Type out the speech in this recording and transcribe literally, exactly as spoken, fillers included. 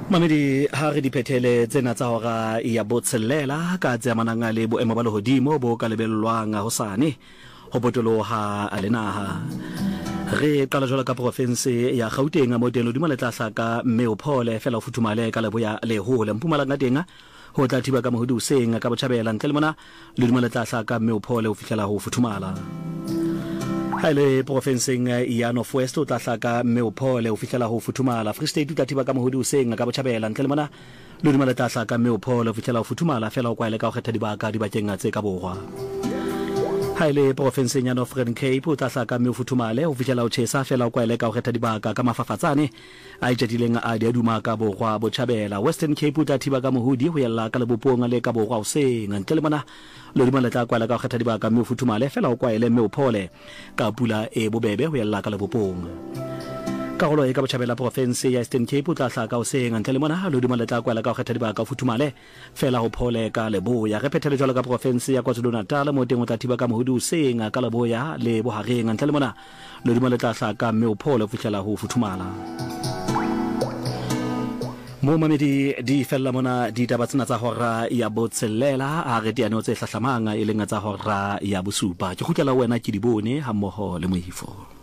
Mamedi ha re diphethele tsena tsa hora ya botselela ka tse amanang le boemo ba lehodimo bo ka lebellwang hosane ho botoloha a lenaha. Re qala jwalo ka province ya Gauteng mo teng lodimo le tla hlaka mme o phole fela o futhumale ka leboya le hole Mpumalanga teng ho tla thiba ka mohudu seng ka botjhabela ntle le mona lodimo le tla hlaka mme o phole o fihlela ho futhumala. Haile provinceng ya North West o tla hlaka mme o phole o fihlela ho futhumala. Free State o tla thiba ka mohudu seng ka botjhabela ntle le mona lodimo le tla hlaka mme o phole o fihlela ho futhumala fela o kwaele ka ho kgetha dibaka dibakeng tse ka borwa. Haile provinceng ya Northern Cape o tla hlaka mme o futhumale o fihlela o tjhesa fela o kwaele ka ho kgetha dibaka ka mafafatsane a itjadileng a dia duma ka borwa botjhabela. Western Cape o tla thiba ka mohudi ho yella ka lebopong le ka borwa o seng ntle le mona lodimo le tla kwaela ka ho kgetha dibaka mme o futhumale fela o kwaele mme o phole ka pula e bobebe ho yella ka lebopong. Karolo e ka botjhabela province ya Eastern Cape o tla hlaka o seng ntle le mona lodimo le tla kwaela ka ho kgetha dibaka o futhumale fela ho phole ka leboya. Re phethele jwalo ka province ya KwaZulu-Natal mo teng o tla thiba ka mohudu seng ka leboya le bohareng ntle le mona lodimo le tla hlaka mme o phole o fihlela ho futhumala. Mo mamedi di fella mona di taba tsena tsa hora ya botselela a re diano tse hlahlamanga e leng tsa hora ya bosupa ke kgutlela wena ke di bone ha mmoho le moifo.